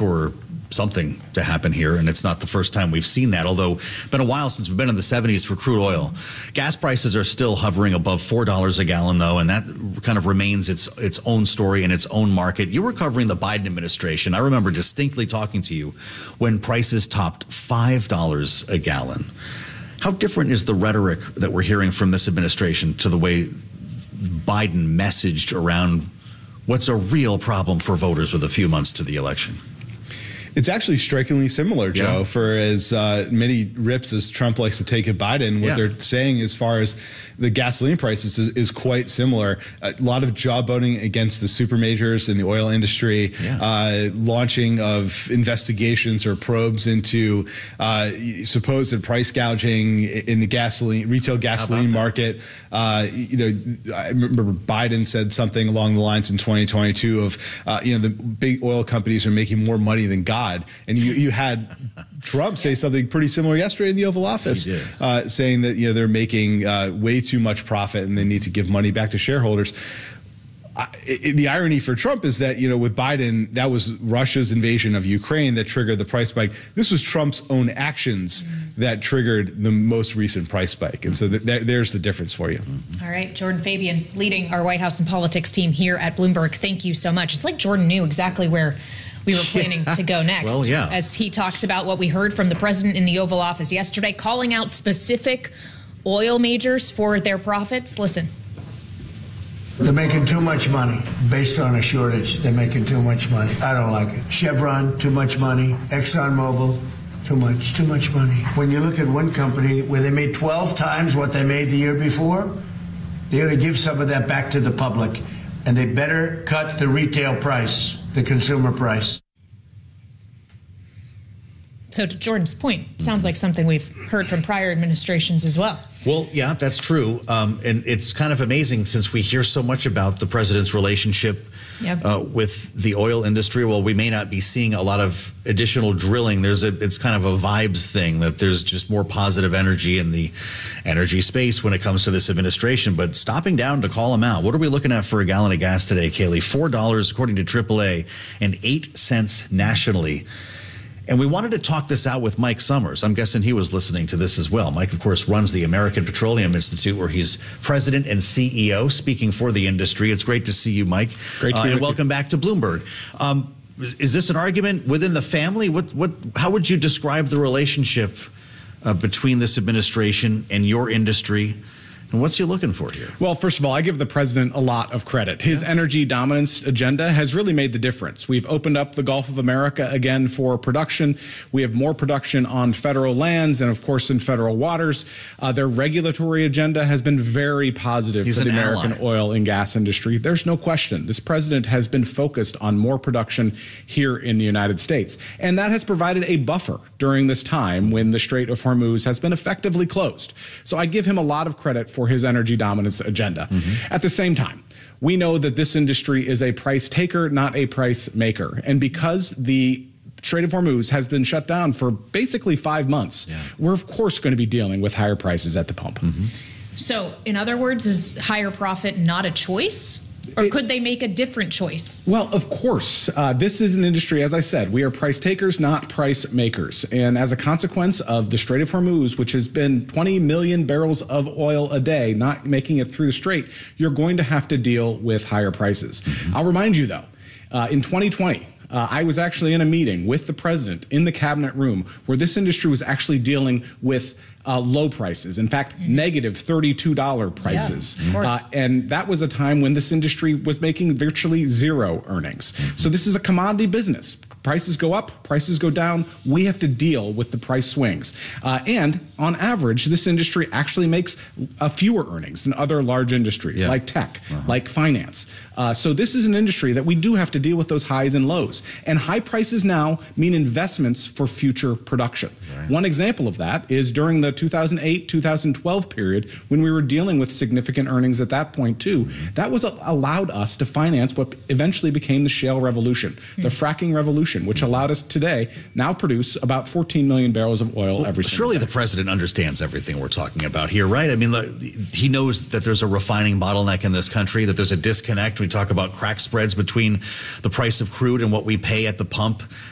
for something to happen here, and it's not the first time we've seen that, although it's been a while since we've been in the 70s for crude oil. Gas prices are still hovering above $4 a gallon, though, and that kind of remains its own story in its own market. You were covering the Biden administration. I remember distinctly talking to you when prices topped $5 a gallon. How different is the rhetoric that we're hearing from this administration to the way Biden messaged around what's a real problem for voters with a few months to the election? It's actually strikingly similar, Joe, Yeah. for as many rips as Trump likes to take at Biden. What they're saying as far as the gasoline prices is quite similar. A lot of jawboning against the super majors in the oil industry, launching of investigations or probes into supposed price gouging in the retail gasoline market. You know, I remember Biden said something along the lines in 2022 of, you know, the big oil companies are making more money than God. And you had Trump say something pretty similar yesterday in the Oval Office, saying that, you know, they're making way too much profit and they need to give money back to shareholders. The irony for Trump is that, you know, with Biden, that was Russia's invasion of Ukraine that triggered the price spike. This was Trump's own actions that triggered the most recent price spike. And so there's the difference for you. All right, Jordan Fabian, leading our White House and politics team here at Bloomberg. Thank you so much. It's like Jordan knew exactly where we were planning to go next. Well, yeah. As he talks about what we heard from the president in the Oval Office yesterday, calling out specific oil majors for their profits. Listen. They're making too much money based on a shortage. They're making too much money. I don't like it. Chevron, too much money. ExxonMobil, too much money. When you look at one company where they made 12 times what they made the year before, they're going to give some of that back to the public. And they better cut the retail price, the consumer price. So to Jordan's point, sounds like something we've heard from prior administrations as well. Well, yeah, that's true. And it's kind of amazing since we hear so much about the president's relationship with the oil industry. Well, we may not be seeing a lot of additional drilling. It's kind of a vibes thing that there's just more positive energy in the energy space when it comes to this administration. But stopping down to call them out, what are we looking at for a gallon of gas today, Kaylee? $4 according to AAA and 8 cents nationally. And we wanted to talk this out with Mike Summers. I'm guessing he was listening to this as well. Mike, of course, runs the American Petroleum Institute, where he's president and CEO, speaking for the industry. It's great to see you, Mike. Great to be with you. Welcome back to Bloomberg. Is this an argument within the family? How would you describe the relationship between this administration and your industry? And what's he looking for here? Well, first of all, I give the president a lot of credit. His energy dominance agenda has really made the difference. We've opened up the Gulf of America again for production. We have more production on federal lands and, of course, in federal waters. Their regulatory agenda has been very positive for the American oil and gas industry. There's no question. This president has been focused on more production here in the United States. And that has provided a buffer during this time when the Strait of Hormuz has been effectively closed. So I give him a lot of credit for his energy dominance agenda. At the same time, we know that this industry is a price taker, not a price maker. And because the Strait of Hormuz has been shut down for basically 5 months, we're of course going to be dealing with higher prices at the pump. So in other words, is higher profit not a choice? Or could they make a different choice? Well, of course. This is an industry, as I said, we are price takers, not price makers. And as a consequence of the Strait of Hormuz, which has been 20 million barrels of oil a day not making it through the strait, you're going to have to deal with higher prices. I'll remind you, though, in 2020, I was actually in a meeting with the president in the cabinet room where this industry was actually dealing with low prices. In fact, negative $32 prices. And that was a time when this industry was making virtually zero earnings. So this is a commodity business. Prices go up, prices go down. We have to deal with the price swings. And on average, this industry actually makes fewer earnings than other large industries like tech, like finance. So this is an industry that we do have to deal with those highs and lows. And high prices now mean investments for future production. One example of that is during the 2008-2012 period when we were dealing with significant earnings at that point too. That was allowed us to finance what eventually became the shale revolution, the fracking revolution, which allowed us today now produce about 14 million barrels of oil every single Surely day. the president understands everything we're talking about here, right? I mean, he knows that there's a refining bottleneck in this country, that there's a disconnect. We talk about crack spreads between the price of crude and what we pay at the pump.